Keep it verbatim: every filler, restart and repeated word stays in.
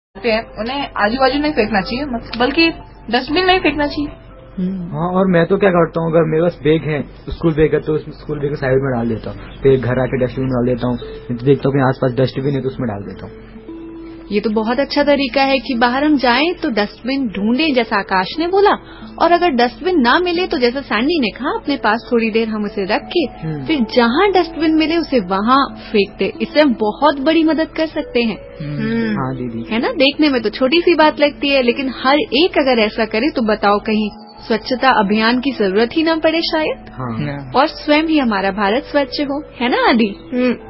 हैं उन्हें आजू बाजू नहीं फेंकना चाहिए, बल्कि डस्टबिन में ही फेंकना चाहिए। हाँ, और मैं तो क्या करता हूँ, अगर मेरे पास बैग है, स्कूल बैग है, तो स्कूल बैग को साइड में डाल देता हूँ, फिर घर आके डस्टबिन में डाल देता हूँ। तो देखता हूँ कि आसपास डस्टबिन है तो उसमें डाल देता हूँ। ये तो बहुत अच्छा तरीका है कि बाहर हम जाएं तो डस्टबिन ढूंढें, जैसा आकाश ने बोला, और अगर डस्टबिन ना मिले तो जैसा सैंडी ने कहा, अपने पास थोड़ी देर हम उसे रख के फिर जहां डस्टबिन मिले उसे वहां फेंक दे। इससे हम बहुत बड़ी मदद कर सकते हैं। हाँ दीदी, है ना, देखने में तो छोटी सी बात लगती है, लेकिन हर एक अगर ऐसा करे तो बताओ कहीं स्वच्छता अभियान की जरूरत ही न पड़े शायद। हाँ। और स्वयं ही हमारा भारत स्वच्छ हो, है ना आदि।